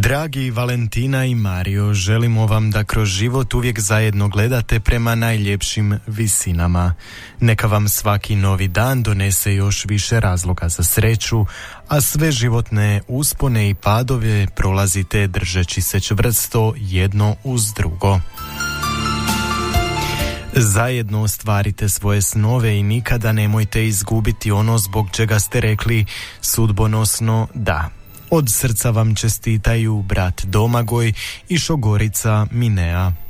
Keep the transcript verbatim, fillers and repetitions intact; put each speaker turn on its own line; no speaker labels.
Dragi Valentina i Mario, želimo vam da kroz život uvijek zajedno gledate prema najljepšim visinama. Neka vam svaki novi dan donese još više razloga za sreću, a sve životne uspone i padove prolazite držeći se čvrsto jedno uz drugo. Zajedno ostvarite svoje snove i nikada nemojte izgubiti ono zbog čega ste rekli sudbonosno da. Od srca vam čestitaju brat Domagoj i šogorica Minea.